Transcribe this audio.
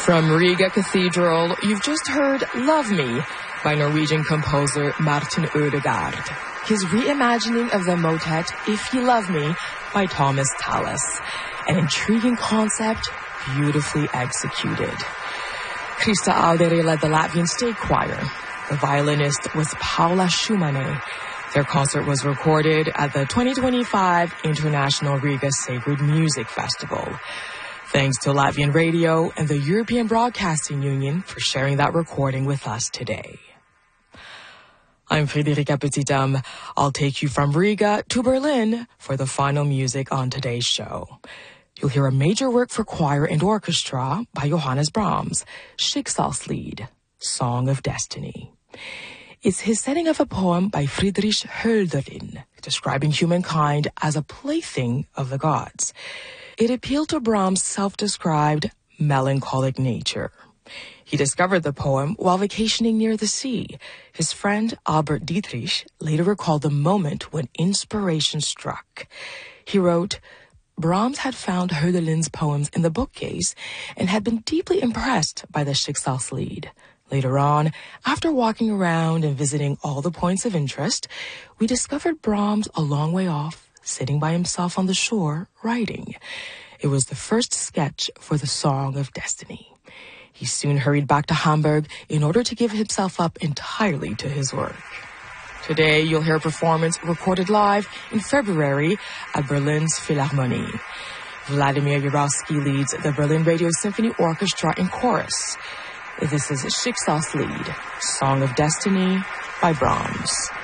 From Riga Cathedral, you've just heard Love Me by Norwegian composer Martin Ødegaard. His reimagining of the motet If You Love Me by Thomas Tallis. An intriguing concept, beautifully executed. Krista Alderi led the Latvian State Choir. The violinist was Paula Shumane. Their concert was recorded at the 2025 International Riga Sacred Music Festival. Thanks to Latvian Radio and the European Broadcasting Union for sharing that recording with us today. I'm Friederike Petithomme. I'll take you from Riga to Berlin for the final music on today's show. You'll hear a major work for choir and orchestra by Johannes Brahms, Schicksalslied, Song of Destiny. It's his setting of a poem by Friedrich Hölderlin, describing humankind as a plaything of the gods. It appealed to Brahms' self-described melancholic nature. He discovered the poem while vacationing near the sea. His friend Albert Dietrich later recalled the moment when inspiration struck. He wrote, Brahms had found Hölderlin's poems in the bookcase and had been deeply impressed by the Schicksalslied. Later on, after walking around and visiting all the points of interest, we discovered Brahms a long way off, sitting by himself on the shore, writing. It was the first sketch for the Song of Destiny. He soon hurried back to Hamburg in order to give himself up entirely to his work. Today, you'll hear a performance recorded live in February at Berlin's Philharmonie. Vladimir Urowsky leads the Berlin Radio Symphony Orchestra in chorus. This is Schicksalslied, Song of Destiny by Brahms.